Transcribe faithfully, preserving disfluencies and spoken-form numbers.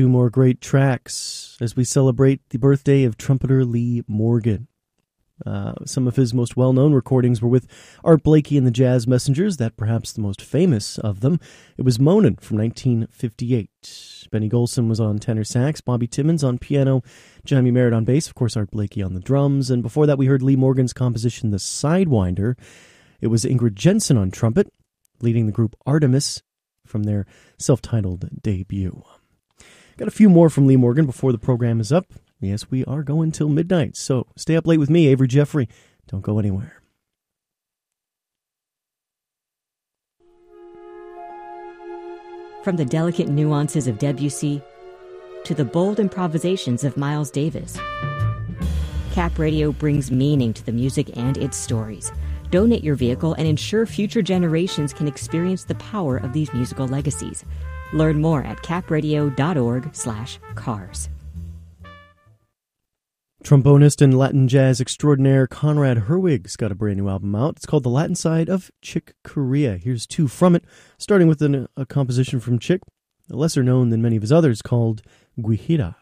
Two more great tracks as we celebrate the birthday of trumpeter Lee Morgan. Uh, some of his most well-known recordings were with Art Blakey and the Jazz Messengers, that perhaps the most famous of them. It was Moanin' from nineteen fifty-eight. Benny Golson was on tenor sax, Bobby Timmons on piano, Johnny Merritt on bass, of course Art Blakey on the drums, and before that we heard Lee Morgan's composition The Sidewinder. It was Ingrid Jensen on trumpet, leading the group Artemis from their self-titled debut. Got a few more from Lee Morgan before the program is up. Yes, we are going till midnight, so stay up late with me, Avery Jeffrey. Don't go anywhere. From the delicate nuances of Debussy to the bold improvisations of Miles Davis, Cap Radio brings meaning to the music and its stories. Donate your vehicle and ensure future generations can experience the power of these musical legacies. Learn more at capradio.org slash cars. Trombonist and Latin jazz extraordinaire Conrad Herwig's got a brand new album out. It's called The Latin Side of Chick Corea. Here's two from it, starting with an, a composition from Chick, lesser known than many of his others, called Guajira.